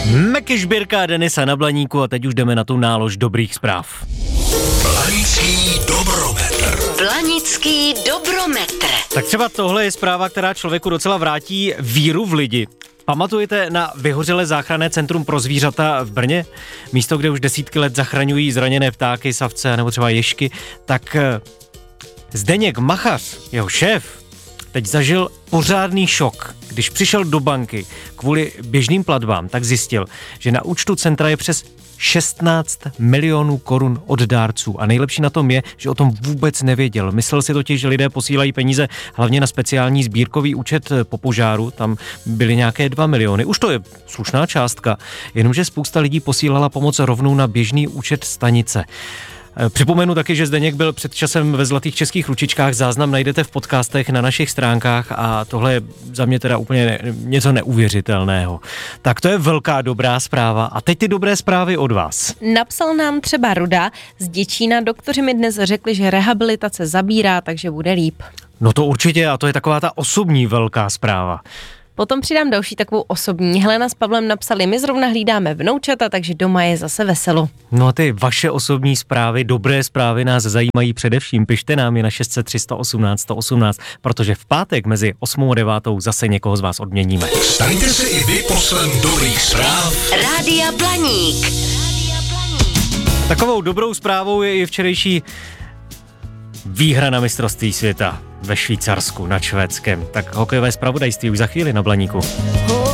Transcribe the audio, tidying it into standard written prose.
Meky Žbírka, Denisa na Blaníku a teď už jdeme na tu nálož dobrých zpráv. Blanický dobrometr. Blanický dobrometr. Tak třeba tohle je zpráva, která člověku docela vrátí víru v lidi. Pamatujete na vyhořelé záchranné centrum pro zvířata v Brně? Místo, kde už desítky let zachraňují zraněné ptáky, savce nebo třeba ježky. Tak Zdeněk Machař, jeho šéf, teď zažil pořádný šok. Když přišel do banky kvůli běžným platbám, tak zjistil, že na účtu centra je přes 16 milionů korun od dárců. A nejlepší na tom je, že o tom vůbec nevěděl. Myslel si totiž, že lidé posílají peníze hlavně na speciální sbírkový účet po požáru. Tam byly nějaké 2 miliony. Už to je slušná částka, jenomže spousta lidí posílala pomoc rovnou na běžný účet stanice. Připomenu taky, že Zdeněk byl před časem ve Zlatých českých ručičkách, záznam najdete v podcastech na našich stránkách a tohle je za mě teda úplně něco neuvěřitelného. Tak to je velká dobrá zpráva a teď ty dobré zprávy od vás. Napsal nám třeba Ruda z Děčína, doktoři mi dnes řekli, že rehabilitace zabírá, takže bude líp. No to určitě a to je taková ta osobní velká zpráva. Potom přidám další takovou osobní. Helena s Pavlem napsali, my zrovna hlídáme vnoučata, takže doma je zase veselo. No a ty vaše osobní zprávy, dobré zprávy nás zajímají především. Pište nám je na 600 318 118, protože v pátek mezi 8 a 9 zase někoho z vás odměníme. Staňte se i vy poslem dobrých zpráv. Rádia Blaník. Takovou dobrou zprávou je i včerejší výhra na mistrovství světa ve Švýcarsku nad Švédskem. Tak hokejové zpravodajství už za chvíli na Blaníku.